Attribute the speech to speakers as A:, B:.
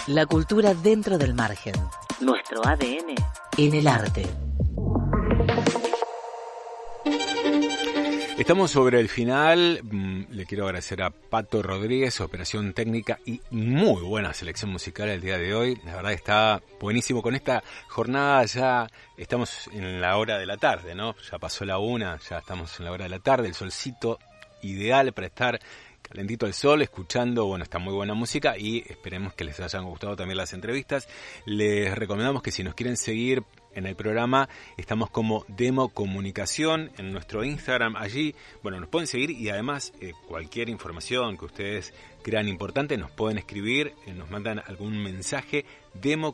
A: La cultura dentro del margen. Nuestro ADN en el arte.
B: Estamos sobre el final. Le quiero agradecer a Pato Rodríguez, operación técnica y muy buena selección musical el día de hoy. La verdad está buenísimo con esta jornada. Ya estamos en la hora de la tarde, ¿no? Ya pasó la 1, ya estamos en la hora de la tarde. El solcito ideal para estar calentito al sol, escuchando, bueno, esta muy buena música, y esperemos que les hayan gustado también las entrevistas. Les recomendamos que si nos quieren seguir en el programa, estamos como Demo Comunicación en nuestro Instagram. Allí, bueno, nos pueden seguir, y además cualquier información que ustedes crean importante nos pueden escribir, nos mandan algún mensaje, Demo